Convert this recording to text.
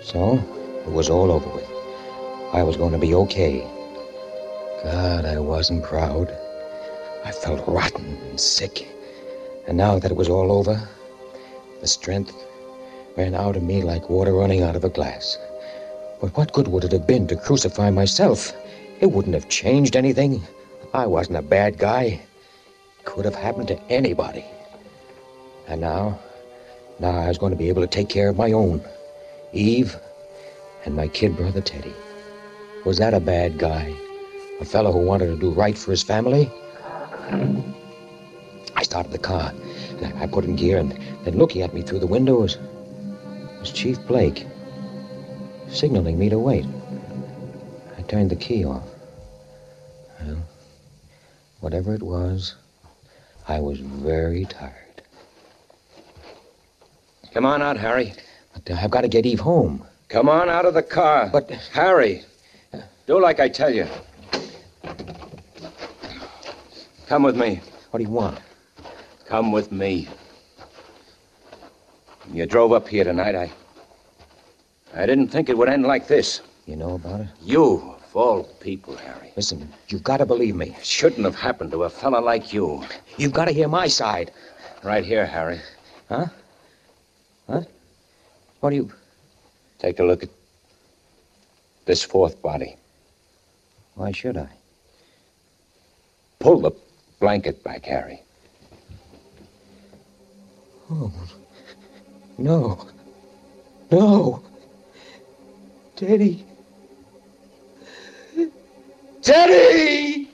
So, it was all over with. I was going to be okay. God, I wasn't proud. I felt rotten and sick. And now that it was all over, the strength ran out of me like water running out of a glass. But what good would it have been to crucify myself? It wouldn't have changed anything. I wasn't a bad guy. It could have happened to anybody. And now I was going to be able to take care of my own. Eve and my kid brother Teddy. Was that a bad guy? A fellow who wanted to do right for his family? I started the car, and I put in gear, and then looking at me through the window was Chief Blake, signaling me to wait. I turned the key off. Well, whatever it was, I was very tired. Come on out, Harry. But I've got to get Eve home. Come on out of the car. But... Harry, do like I tell you. Come with me. What do you want? Come with me. When you drove up here tonight, I didn't think it would end like this. You know about it? You, of all people, Harry. Listen, you've got to believe me. It shouldn't have happened to a fella like you. You've got to hear my side. Right here, Harry. Huh? What? What do you... Take a look at this fourth body. Why should I? Pull the blanket back, Harry. Oh, no. No. Teddy. Teddy!